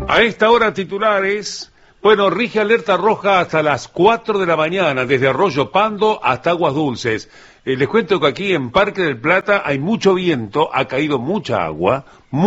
A esta hora titulares, bueno, rige alerta roja hasta las 4 de la mañana, desde Arroyo Pando hasta Aguas Dulces. Les cuento que aquí en Parque del Plata hay mucho viento, ha caído mucha agua,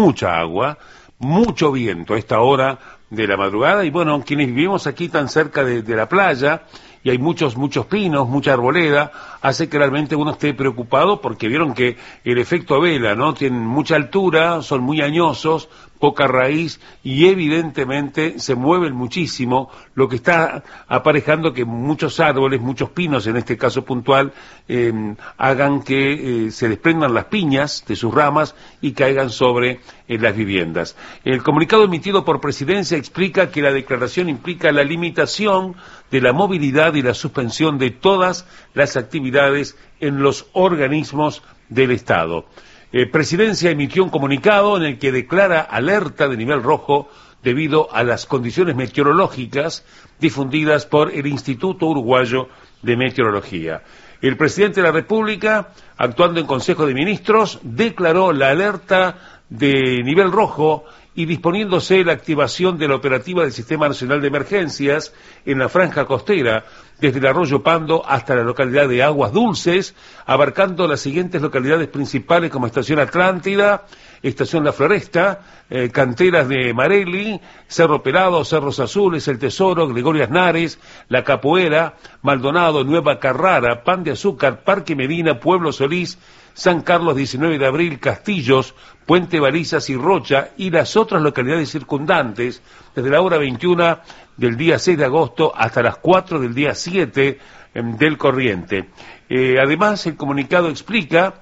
mucho viento a esta hora de la madrugada. Y bueno, quienes vivimos aquí tan cerca de la playa, y hay muchos pinos, mucha arboleda, hace que realmente uno esté preocupado porque vieron que el efecto vela, ¿no? Tienen mucha altura, son muy añosos, poca raíz y evidentemente se mueven muchísimo, lo que está aparejando que muchos árboles, muchos pinos en este caso puntual, hagan que se desprendan las piñas de sus ramas y caigan sobre las viviendas. El comunicado emitido por Presidencia explica que la declaración implica la limitación de la movilidad y la suspensión de todas las actividades en los organismos del Estado. Presidencia emitió un comunicado en el que declara alerta de nivel rojo debido a las condiciones meteorológicas difundidas por el Instituto Uruguayo de Meteorología. El presidente de la República, actuando en Consejo de Ministros, declaró la alerta de nivel rojo y disponiéndose la activación de la operativa del Sistema Nacional de Emergencias en la franja costera, desde el Arroyo Pando hasta la localidad de Aguas Dulces, abarcando las siguientes localidades principales como Estación Atlántida, Estación La Floresta, Canteras de Marelli, Cerro Pelado, Cerros Azules, El Tesoro, Gregorio Aznares, La Capoeira, Maldonado, Nueva Carrara, Pan de Azúcar, Parque Medina, Pueblo Solís, San Carlos 19 de Abril, Castillos, Puente Balizas y Rocha y las otras localidades circundantes desde la hora 21 del día 6 de agosto hasta las 4 del día 7 del corriente. Además, el comunicado explica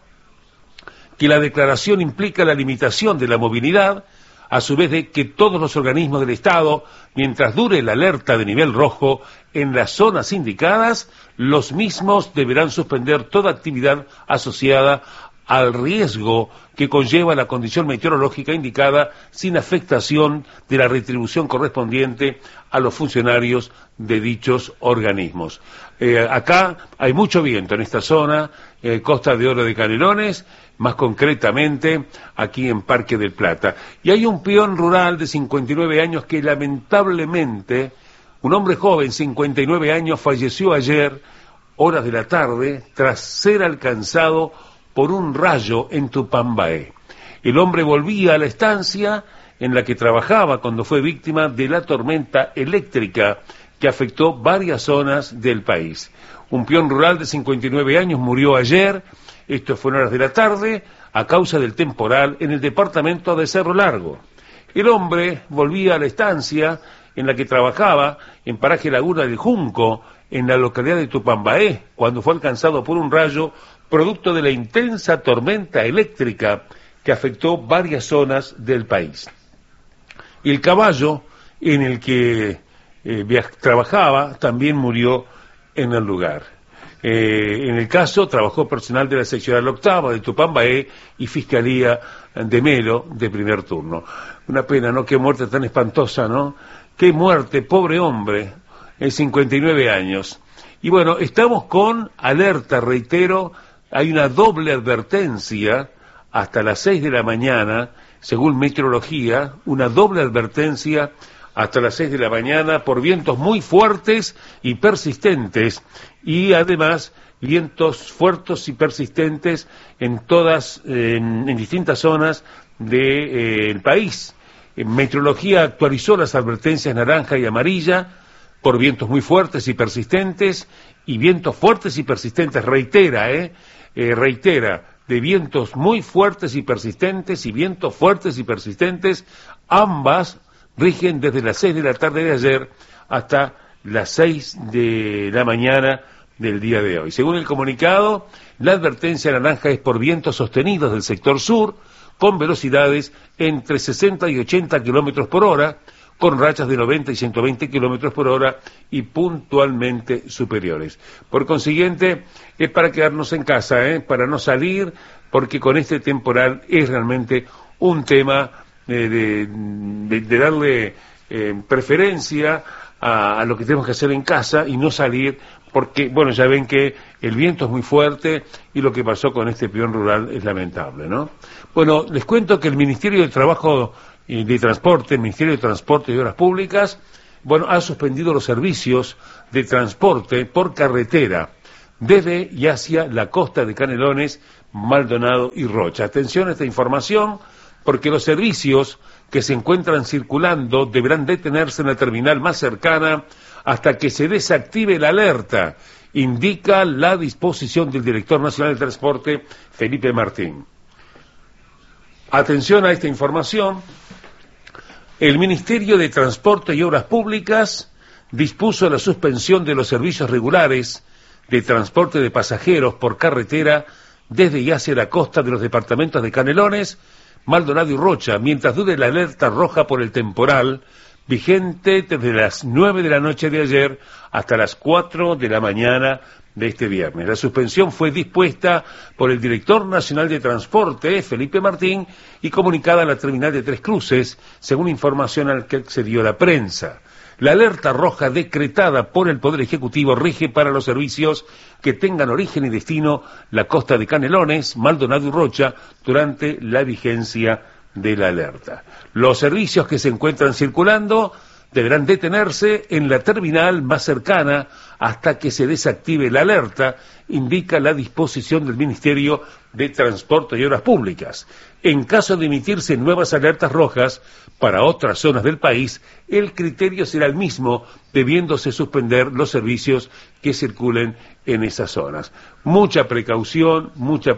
que la declaración implica la limitación de la movilidad, a su vez de que todos los organismos del Estado, mientras dure la alerta de nivel rojo en las zonas indicadas, los mismos deberán suspender toda actividad asociada al riesgo que conlleva la condición meteorológica indicada sin afectación de la retribución correspondiente a los funcionarios de dichos organismos. Acá hay mucho viento en esta zona, Costa de Oro de Canelones, más concretamente aquí en Parque del Plata. Y hay un peón rural de 59 años que lamentablemente, un hombre joven, 59 años, falleció ayer, horas de la tarde, tras ser alcanzado por un rayo en Tupambaé. El hombre volvía a la estancia en la que trabajaba cuando fue víctima de la tormenta eléctrica que afectó varias zonas del país. Un peón rural de 59 años murió ayer, esto fue en horas de la tarde, a causa del temporal en el departamento de Cerro Largo. El hombre volvía a la estancia en la que trabajaba, en Paraje Laguna del Junco, en la localidad de Tupambaé, cuando fue alcanzado por un rayo producto de la intensa tormenta eléctrica que afectó varias zonas del país. El caballo en el que trabajaba también murió en el lugar. En el caso trabajó personal de la seccional octava de Tupambaé y Fiscalía de Melo de primer turno. Una pena, ¿no? Qué muerte tan espantosa, ¿no? Qué muerte, pobre hombre, en 59 años. Y bueno, estamos con alerta, reitero, hay una doble advertencia hasta las 6 de la mañana, según meteorología, una doble advertencia hasta las 6 de la mañana por vientos muy fuertes y persistentes, y además vientos fuertes y persistentes en distintas zonas del país. Meteorología actualizó las advertencias naranja y amarilla por vientos muy fuertes y persistentes, y vientos fuertes y persistentes, reitera, de vientos muy fuertes y persistentes y vientos fuertes y persistentes, ambas rigen desde las 6 de la tarde de ayer hasta las 6 de la mañana del día de hoy. Según el comunicado, la advertencia naranja es por vientos sostenidos del sector sur, con velocidades entre 60 y 80 kilómetros por hora, con rachas de 90 y 120 kilómetros por hora y puntualmente superiores. Por consiguiente, es para quedarnos en casa, para no salir, porque con este temporal es realmente un tema de darle preferencia a lo que tenemos que hacer en casa y no salir, porque, bueno, ya ven que el viento es muy fuerte y lo que pasó con este peón rural es lamentable, ¿no? Bueno, les cuento que el Ministerio de Trabajo de Transporte, el Ministerio de Transporte y Obras Públicas, bueno, ha suspendido los servicios de transporte por carretera desde y hacia la costa de Canelones, Maldonado y Rocha. Atención a esta información, porque los servicios que se encuentran circulando deberán detenerse en la terminal más cercana hasta que se desactive la alerta, indica la disposición del director nacional de transporte, Felipe Martín. Atención a esta información. El Ministerio de Transporte y Obras Públicas dispuso la suspensión de los servicios regulares de transporte de pasajeros por carretera desde y hacia la costa de los departamentos de Canelones, Maldonado y Rocha, mientras dure la alerta roja por el temporal, vigente desde las 9 de la noche de ayer hasta las 4 de la mañana de este viernes. La suspensión fue dispuesta por el director nacional de transporte, Felipe Martín, y comunicada a la terminal de Tres Cruces, según información al que accedió la prensa. La alerta roja decretada por el Poder Ejecutivo rige para los servicios que tengan origen y destino la costa de Canelones, Maldonado y Rocha durante la vigencia de la alerta. Los servicios que se encuentran circulando deberán detenerse en la terminal más cercana hasta que se desactive la alerta, indica la disposición del Ministerio de Transporte y Obras Públicas. En caso de emitirse nuevas alertas rojas para otras zonas del país, el criterio será el mismo, debiéndose suspender los servicios que circulen en esas zonas. Mucha precaución,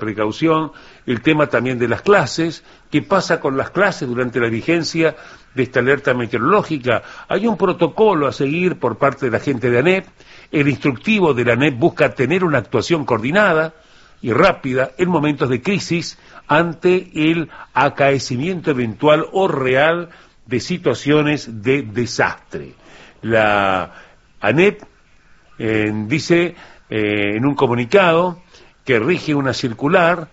el tema también de las clases. ¿Qué pasa con las clases durante la vigencia de esta alerta meteorológica? Hay un protocolo a seguir por parte de la gente de ANEP. El instructivo de la ANEP busca tener una actuación coordinada y rápida en momentos de crisis ante el acaecimiento eventual o real de situaciones de desastre. La ANEP dice en un comunicado que rige una circular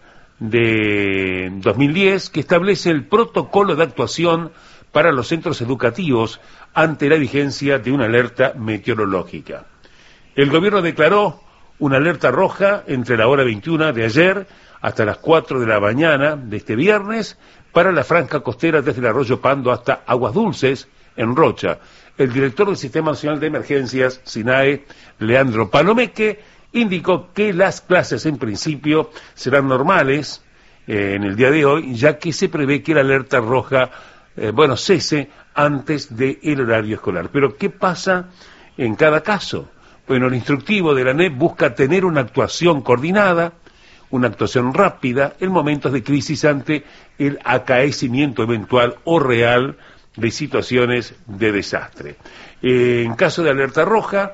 de 2010 que establece el protocolo de actuación para los centros educativos ante la vigencia de una alerta meteorológica. El gobierno declaró una alerta roja entre la hora 21 de ayer hasta las 4 de la mañana de este viernes para la franja costera desde el arroyo Pando hasta Aguas Dulces, en Rocha. El director del Sistema Nacional de Emergencias, SINAE, Leandro Palomeque, indicó que las clases en principio serán normales en el día de hoy, ya que se prevé que la alerta roja cese antes del horario escolar. Pero ¿qué pasa en cada caso? Bueno, el instructivo de la ANEP busca tener una actuación coordinada, una actuación rápida en momentos de crisis ante el acaecimiento eventual o real de situaciones de desastre. En caso de alerta roja,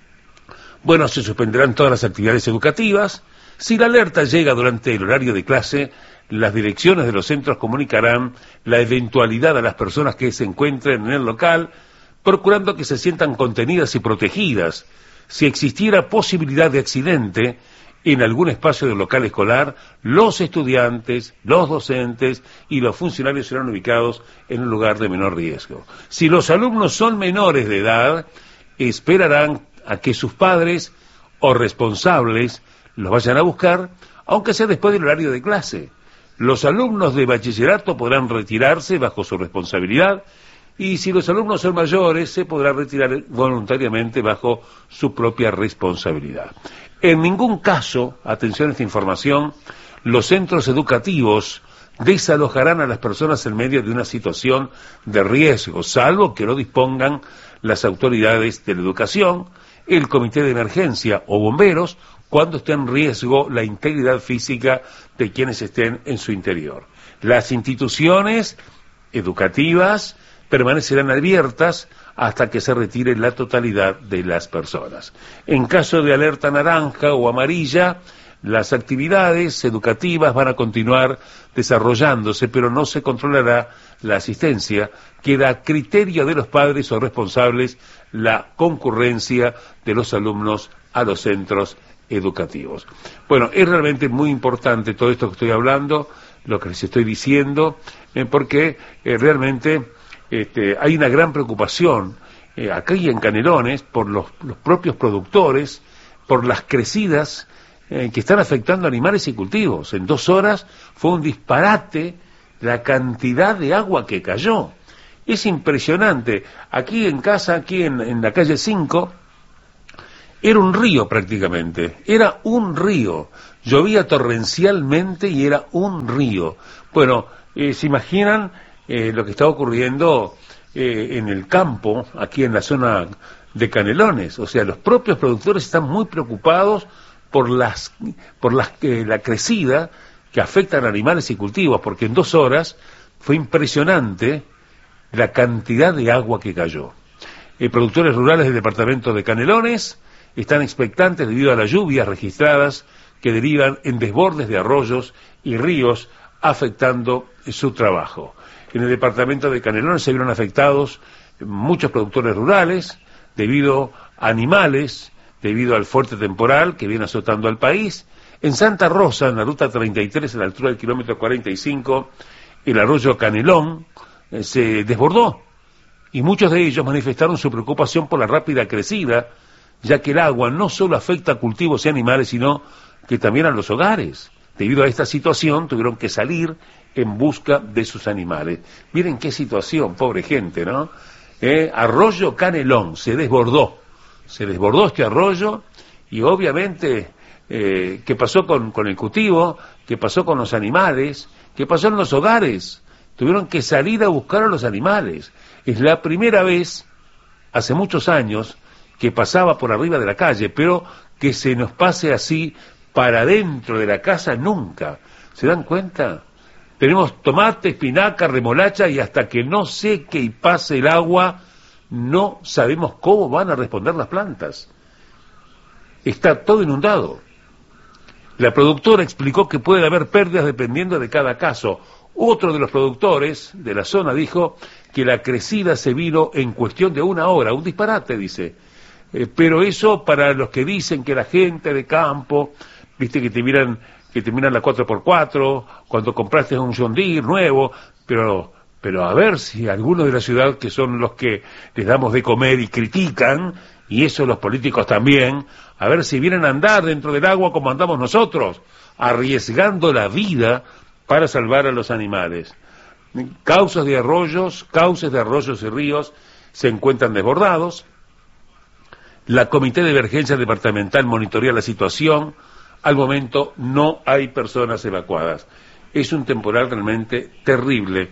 se suspenderán todas las actividades educativas. Si la alerta llega durante el horario de clase, las direcciones de los centros comunicarán la eventualidad a las personas que se encuentren en el local, procurando que se sientan contenidas y protegidas. Si existiera posibilidad de accidente en algún espacio del local escolar, los estudiantes, los docentes y los funcionarios serán ubicados en un lugar de menor riesgo. Si los alumnos son menores de edad, esperarán a que sus padres o responsables los vayan a buscar, aunque sea después del horario de clase. Los alumnos de bachillerato podrán retirarse bajo su responsabilidad, y si los alumnos son mayores, se podrá retirar voluntariamente bajo su propia responsabilidad. En ningún caso, atención a esta información, los centros educativos desalojarán a las personas en medio de una situación de riesgo, salvo que lo dispongan las autoridades de la educación, el comité de emergencia o bomberos, cuando esté en riesgo la integridad física de quienes estén en su interior. Las instituciones educativas permanecerán abiertas hasta que se retire la totalidad de las personas. En caso de alerta naranja o amarilla, las actividades educativas van a continuar desarrollándose, pero no se controlará la asistencia. Queda a criterio de los padres o responsables la concurrencia de los alumnos a los centros educativos. Es realmente muy importante todo esto que estoy hablando, lo que les estoy diciendo, porque realmente hay una gran preocupación aquí en Canelones por los propios productores, por las crecidas que están afectando animales y cultivos. En 2 horas fue un disparate la cantidad de agua que cayó. Es impresionante. Aquí en casa, aquí en la calle 5, era un río prácticamente, era un río. Llovía torrencialmente y era un río. Bueno, se imaginan lo que está ocurriendo en el campo, aquí en la zona de Canelones. O sea, los propios productores están muy preocupados por la crecida que afectan a animales y cultivos, porque en 2 horas fue impresionante la cantidad de agua que cayó. Productores rurales del departamento de Canelones están expectantes debido a las lluvias registradas que derivan en desbordes de arroyos y ríos, afectando su trabajo. En el departamento de Canelones se vieron afectados muchos productores rurales debido a animales, debido al fuerte temporal que viene azotando al país. En Santa Rosa, en la ruta 33, a la altura del kilómetro 45, el arroyo Canelón se desbordó y muchos de ellos manifestaron su preocupación por la rápida crecida, ya que el agua no solo afecta a cultivos y animales, sino que también a los hogares. Debido a esta situación, tuvieron que salir en busca de sus animales. Miren qué situación, pobre gente, ¿no? Arroyo Canelón, se desbordó este arroyo, y obviamente, ¿qué pasó con el cultivo? ¿Qué pasó con los animales? ¿Qué pasó en los hogares? Tuvieron que salir a buscar a los animales. Es la primera vez, hace muchos años, que pasaba por arriba de la calle, pero que se nos pase así para dentro de la casa nunca. ¿Se dan cuenta? Tenemos tomate, espinaca, remolacha, y hasta que no seque y pase el agua, no sabemos cómo van a responder las plantas. Está todo inundado. La productora explicó que puede haber pérdidas dependiendo de cada caso. Otro de los productores de la zona dijo que la crecida se vino en cuestión de 1 hora, un disparate, dice. Pero eso para los que dicen que la gente de campo, viste que te miran la 4x4, cuando compraste un John Deere nuevo, pero a ver si algunos de la ciudad, que son los que les damos de comer y critican, y eso los políticos también, a ver si vienen a andar dentro del agua como andamos nosotros, arriesgando la vida para salvar a los animales. Cauces de arroyos y ríos se encuentran desbordados. La Comité de Emergencia Departamental monitorea la situación. Al momento no hay personas evacuadas. Es un temporal realmente terrible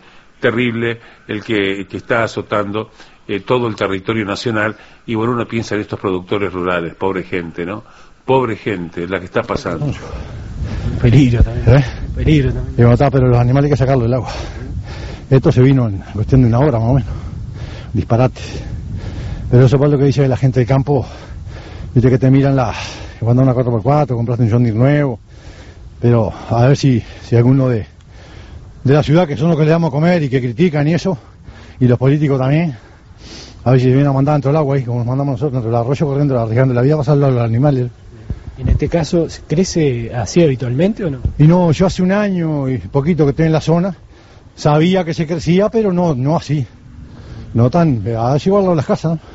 el que está azotando todo el territorio nacional, y bueno, uno piensa en estos productores rurales, pobre gente, ¿no? Pobre gente, la que está pasando. Peligro también. Peligro también. Pero los animales hay que sacarlo del agua. Esto se vino en cuestión de 1 hora más o menos. Disparate. Pero eso es lo que dice la gente de campo. Viste que te miran cuando una 4x4, compraste un John Deere nuevo. Pero a ver si alguno de la ciudad, que son los que le damos a comer y que critican y eso, y los políticos también, a ver si vienen a mandar dentro del agua ahí, como nos mandamos nosotros, dentro del arroyo, corriendo, arriesgando la vida, pasarlo a los animales. En este caso, ¿crece así habitualmente o no? Y no, yo hace 1 año y poquito que estoy en la zona, sabía que se crecía, pero no así. No tan, a llevarlo a las casas, ¿no?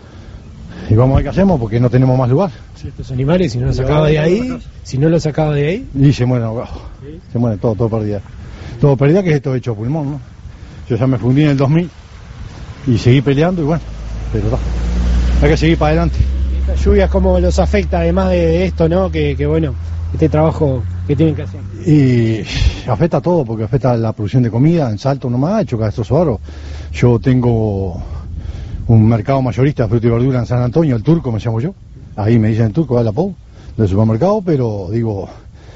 Y vamos a ver qué hacemos, porque no tenemos más lugar. Ciertos animales, si no los sacaba de ahí, y se mueren ahogados. ¿Sí? Se mueren todo pérdida. Todo pérdida, que es esto hecho pulmón, ¿no? Yo ya me fundí en el 2000 y seguí peleando, y bueno, pero hay que seguir para adelante. Estas lluvias, ¿cómo los afecta, además de esto, no? Que bueno, este trabajo que tienen que hacer. Y afecta a todo, porque afecta a la producción de comida. En Salto nomás, Chocastros. Yo tengo un mercado mayorista de fruta y verdura en San Antonio, el Turco me llamo yo. Ahí me dicen el Turco, la POU, del supermercado, pero digo,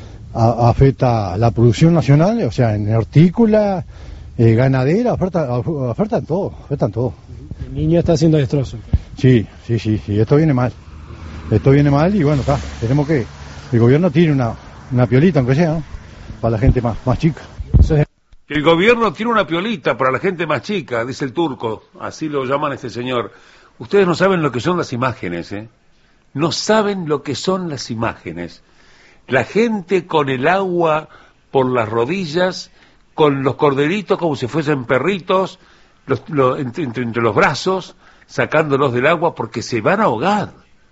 afecta la producción nacional, o sea, en hortícola, ganadera, afecta en todo. El niño está haciendo destrozo. Sí, esto viene mal. Y bueno, tenemos que el gobierno tiene una piolita, aunque sea, ¿no? Para la gente más chica. El gobierno tiene una piolita para la gente más chica, dice el Turco, así lo llaman a este señor. Ustedes no saben lo que son las imágenes, ¿eh? No saben lo que son las imágenes. La gente con el agua por las rodillas, con los corderitos como si fuesen perritos, entre los brazos, sacándolos del agua porque se van a ahogar.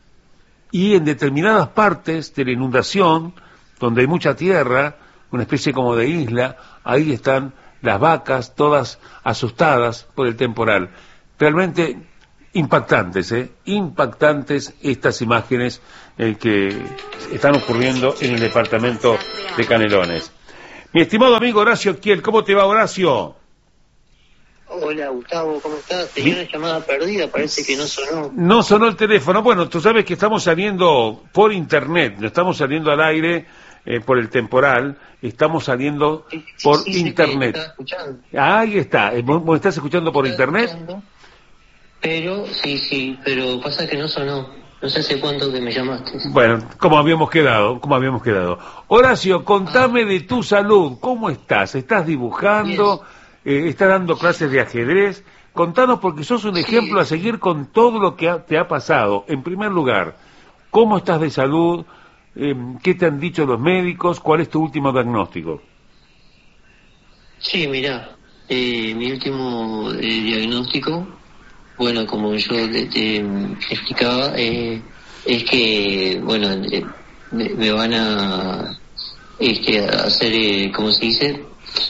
Y en determinadas partes de la inundación, donde hay mucha tierra, una especie como de isla, ahí están las vacas, todas asustadas por el temporal. Realmente impactantes, impactantes estas imágenes que están ocurriendo en el departamento de Canelones. Mi estimado amigo Horacio Kiel, ¿cómo te va, Horacio? Hola, Gustavo, ¿cómo estás? Tenía una llamada perdida, parece que no sonó. No sonó el teléfono. Bueno, tú sabes que estamos saliendo por internet, no estamos saliendo al aire por el temporal, estamos saliendo por internet. Ahí está. ¿Vos estás escuchando por internet? Pero, pero pasa que no sonó. No sé hace cuánto que me llamaste. Bueno, como habíamos quedado. Horacio, contame de tu salud, ¿cómo estás? ¿Estás dibujando? ¿Estás dando clases de ajedrez? Contanos, porque sos un ejemplo a seguir con todo lo que te ha pasado. En primer lugar, ¿cómo estás de salud? ¿Qué te han dicho los médicos? ¿Cuál es tu último diagnóstico? Sí, mirá, mi último diagnóstico, bueno, como yo te explicaba, es que, bueno, me van a hacer, ¿cómo se dice?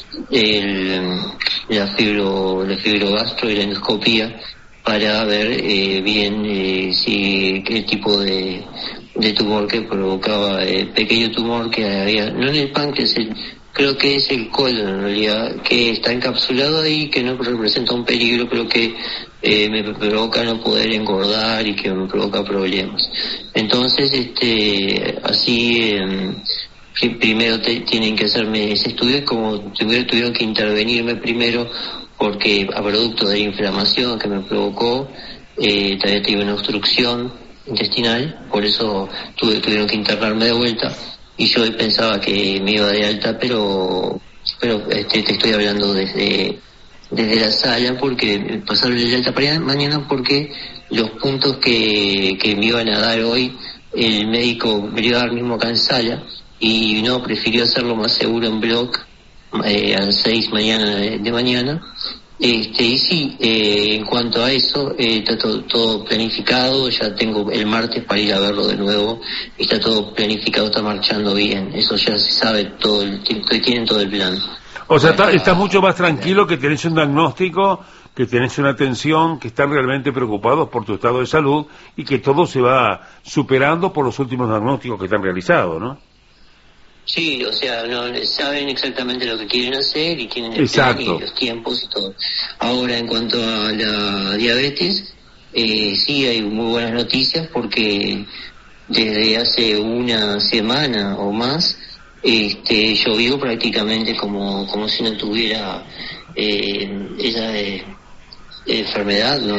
La fibrogastro y la endoscopía para ver bien qué tipo de tumor que provocaba, pequeño tumor que había, no en el páncreas, creo que es el colon en realidad, que está encapsulado ahí, que no representa un peligro, pero que me provoca no poder engordar y que me provoca problemas. Entonces, así, primero tienen que hacerme ese estudio, como tuvieron que intervenirme primero, porque a producto de la inflamación que me provocó, todavía tuve una obstrucción intestinal, por eso tuvieron que internarme de vuelta, y yo pensaba que me iba de alta, pero te estoy hablando desde la sala, porque pasaron de alta para mañana, porque los puntos que me iban a dar hoy, el médico me lo iba a dar mismo acá en sala, y no, prefirió hacerlo más seguro en block, a las 6 mañana de mañana. Y sí, en cuanto a eso, está todo planificado, ya tengo el martes para ir a verlo de nuevo, está todo planificado, está marchando bien, eso ya se sabe, tienen todo el plan. O sea, estás mucho más tranquilo, que tenés un diagnóstico, que tenés una atención, que están realmente preocupados por tu estado de salud y que todo se va superando por los últimos diagnósticos que están realizados, ¿no? Sí, o sea, no saben exactamente lo que quieren hacer y tienen el Exacto. plan y los tiempos y todo. Ahora, en cuanto a la diabetes, sí hay muy buenas noticias, porque desde hace una semana o más, yo vivo prácticamente como si no tuviera esa enfermedad, ¿no?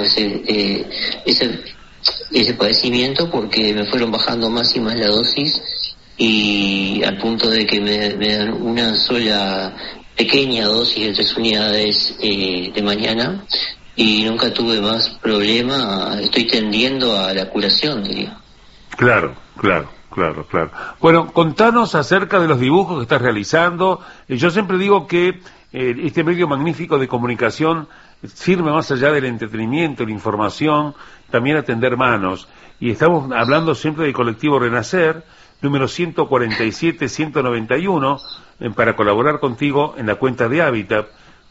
Ese padecimiento, porque me fueron bajando más y más la dosis, y al punto de que me dan una sola pequeña dosis de 3 unidades de mañana, y nunca tuve más problema. Estoy tendiendo a la curación, diría. Claro. Bueno, contanos acerca de los dibujos que estás realizando. Yo siempre digo que este medio magnífico de comunicación sirve, más allá del entretenimiento, la información, también a tender manos. Y estamos hablando siempre del colectivo Renacer, número 147-191, para colaborar contigo en la cuenta de Hábitat,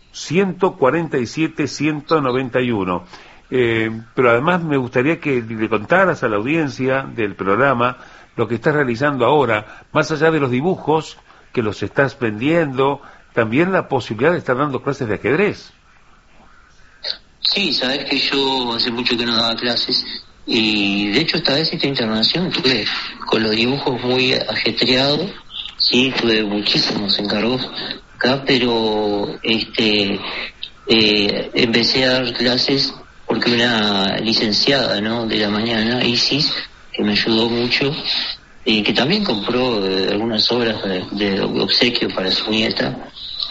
147-191. Pero además me gustaría que le contaras a la audiencia del programa lo que estás realizando ahora, más allá de los dibujos que los estás vendiendo, también la posibilidad de estar dando clases de ajedrez. Sí, sabes que yo hace mucho que no daba clases, y de hecho esta vez esta internación estuve con los dibujos muy ajetreados, sí, tuve muchísimos encargos acá, pero empecé a dar clases porque una licenciada, ¿no?, de la mañana, Isis, que me ayudó mucho, y que también compró algunas obras de obsequio para su nieta,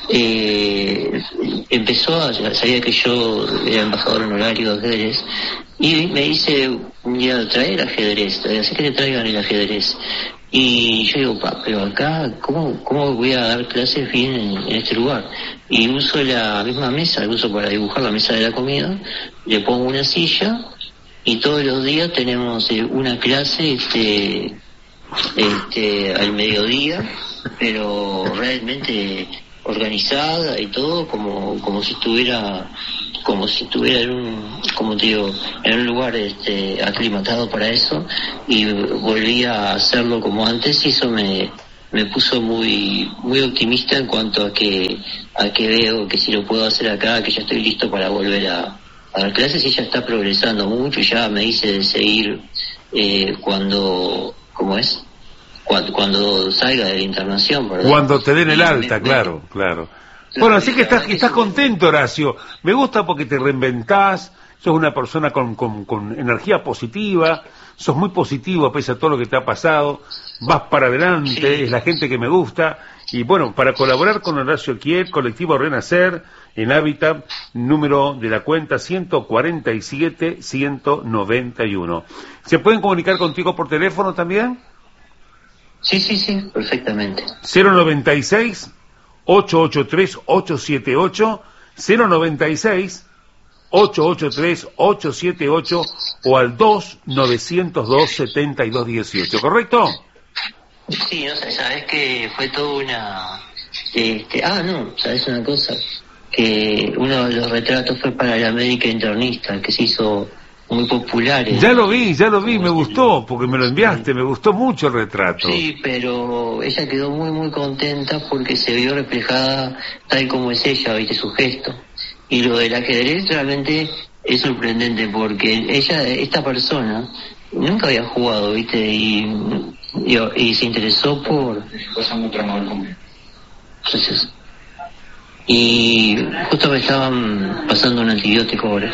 sabía que yo era embajador honorario de ajedrez, y me dice un día: traer ajedrez, así que te traigan el ajedrez. Y yo digo: pero acá, ¿cómo voy a dar clases bien en este lugar? Y uso la misma mesa, la uso para dibujar, la mesa de la comida, le pongo una silla, y todos los días tenemos una clase al mediodía, pero realmente organizada y todo, como si estuviera en un, como te digo, en un lugar aclimatado para eso, y volví a hacerlo como antes, y eso me puso muy optimista en cuanto a que veo que si lo puedo hacer acá, que ya estoy listo para volver a dar clases, y ya está progresando mucho. Ya me hice de seguir cuando salga de la internación, ¿verdad? Cuando te den el alta, claro. Bueno, así que estás contento, Horacio. Me gusta porque te reinventás, sos una persona con energía positiva, sos muy positivo pese a todo lo que te ha pasado, vas para adelante, sí. Es la gente que me gusta. Y bueno, para colaborar con Horacio Kiev, Colectivo Renacer, en Hábitat, número de la cuenta 147-191. ¿Se pueden comunicar contigo por teléfono también? Sí, perfectamente. 096-883-878, 096-883-878 o al 2-902-7218, ¿correcto? Sí, no sé, sabes que fue toda una... sabes una cosa, que uno de los retratos fue para la médica internista, que se hizo muy popular. Ya lo vi, me gustó, porque me lo enviaste, me gustó mucho el retrato. Sí, pero ella quedó muy contenta porque se vio reflejada tal como es ella, viste, su gesto. Y lo del ajedrez realmente es sorprendente, porque esta persona, nunca había jugado, viste, y se interesó por... Gracias. Y justo me estaban pasando un antibiótico ahora.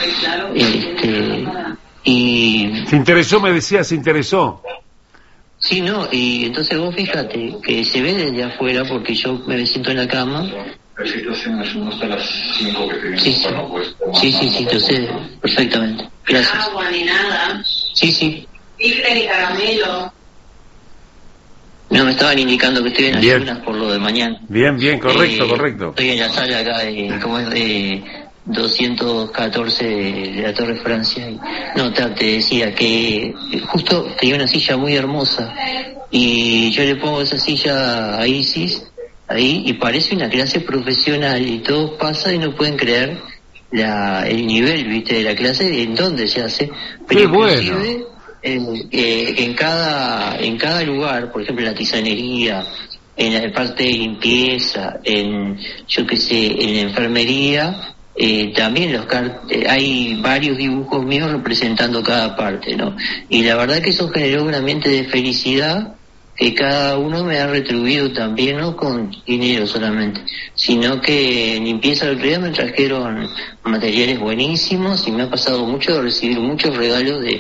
Y... ¿Se interesó? Me decía, ¿se interesó? Sí, no, y entonces vos fíjate que se ve desde afuera, porque yo me siento en la cama. La situación es no hasta las 5 que te viene. Sí, entonces, perfectamente. Gracias. Agua ni nada. Sí. Picre ni caramelo. No, me estaban indicando que estoy en ayunas por lo de mañana. Bien, correcto. Estoy en la sala acá, como es de 214 de la Torre Francia. No, te decía que justo tenía una silla muy hermosa, y yo le pongo esa silla a Isis ahí, y parece una clase profesional, y todos pasan y no pueden creer el nivel, viste, de la clase, en dónde se hace. Pero qué bueno. En cada lugar, por ejemplo en la tizanería, en la parte de limpieza, en la enfermería, también hay varios dibujos míos representando cada parte, ¿no? Y la verdad que eso generó un ambiente de felicidad que cada uno me ha retribuido también, no con dinero solamente, sino que en limpieza del día me trajeron materiales buenísimos, y me ha pasado mucho de recibir muchos regalos de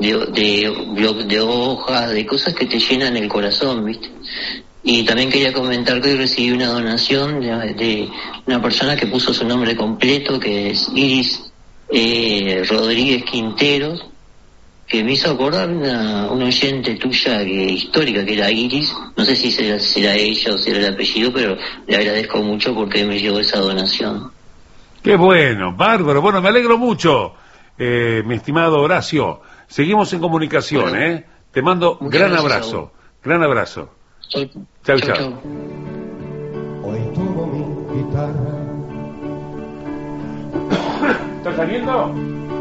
hojas, de cosas que te llenan el corazón, ¿viste? Y también quería comentar que hoy recibí una donación de una persona que puso su nombre completo, que es Iris Rodríguez Quinteros, que me hizo acordar una oyente tuya histórica, que era Iris. No sé si será ella o será el apellido, pero le agradezco mucho porque me llegó esa donación. Qué bueno, bárbaro. Bueno, me alegro mucho, mi estimado Horacio. Seguimos en comunicación, bueno, Te mando gran abrazo. Gran abrazo. Chau. Hoy tuvo mi guitarra. ¿Estás saliendo?